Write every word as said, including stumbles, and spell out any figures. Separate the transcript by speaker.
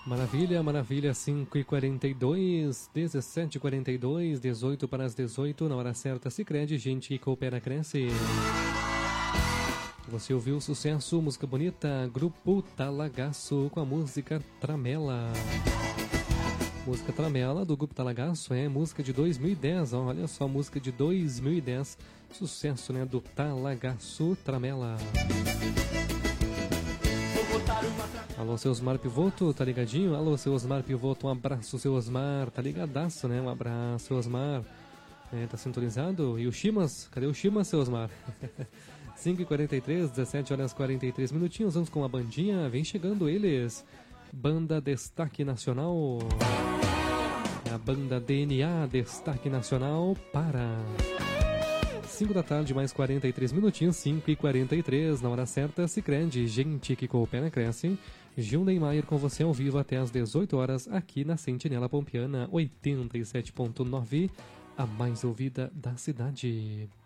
Speaker 1: Maravilha, maravilha, cinco e quarenta e dois, dezessete e quarenta e dois, dezoito para as dezoito, na hora certa, Sicredi, gente que coopera, cresce. Você ouviu o sucesso, música bonita, Grupo Talagaço, com a música Tramela. Música Tramela, do Grupo Talagaço, é música de dois mil e dez, ó, olha só, música de dois mil e dez, sucesso, né, do Talagaço, Tramela. Alô, seu Osmar Pivoto, tá ligadinho? Alô, seu Osmar Pivoto, um abraço, seu Osmar, tá ligadaço, né? Um abraço, seu Osmar, é, tá sintonizado? E o Chimas, cadê o Chimas, seu Osmar? cinco e quarenta e três, dezessete horas e quarenta e três minutinhos, vamos com a bandinha, vem chegando eles, Banda Destaque Nacional, a banda D N A Destaque Nacional para... cinco da tarde, mais quarenta e três minutinhos, cinco e quarenta e três, na hora certa, Sicredi, gente que coopera, cresce. Gil Neymar com você ao vivo até às dezoito horas, aqui na Sentinela Pompiana, oitenta e sete ponto nove, a mais ouvida da cidade.